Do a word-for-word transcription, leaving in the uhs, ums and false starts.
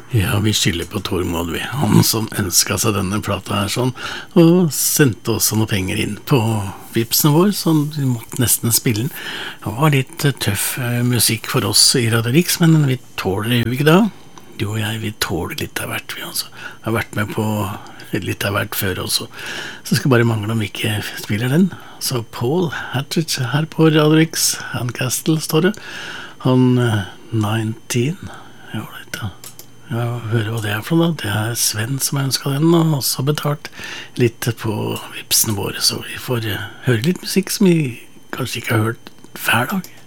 Ja, vi skylder på Tormod, vi. Han som ønsket seg denne plata her sånn, og sendte også noe penger inn på Vipsen vår, så vi måtte nesten spille den. Det var litt eh, tøff eh, musikk for oss i Radio Riks, men vi tåler jo ikke da. Jo, jeg, vi tåler litt av hvert, vi altså. Jeg har vært med på litt av hvert før også. Så skal bare mangle om vi ikke spiller den. Så Paul Hattridge her på Radio Riks, Handcastle står det. Han eh, nitten, ja, litt da. Ja, høre hva det er for noe. Det er Sven som har ønsket den, og også betalt litt på Vipsen våre, så vi får uh, høre litt musikk som vi kanskje ikke har hørt hver dag.